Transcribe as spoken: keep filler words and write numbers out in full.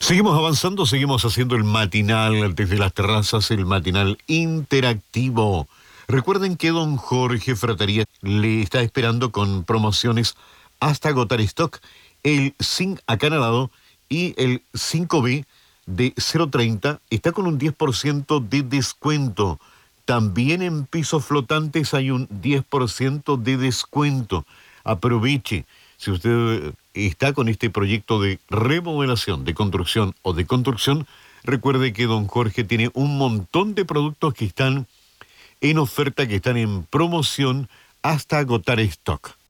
Seguimos avanzando, seguimos haciendo el matinal desde las terrazas, el matinal interactivo. Recuerden que don Jorge Fratería le está esperando con promociones hasta agotar stock. El Zinc acanalado y el cinco B de cero treinta está con un diez por ciento de descuento. También en pisos flotantes hay un diez por ciento de descuento. Aproveche. Si usted está con este proyecto de remodelación, de construcción o de construcción, recuerde que don Jorge tiene un montón de productos que están en oferta, que están en promoción hasta agotar stock.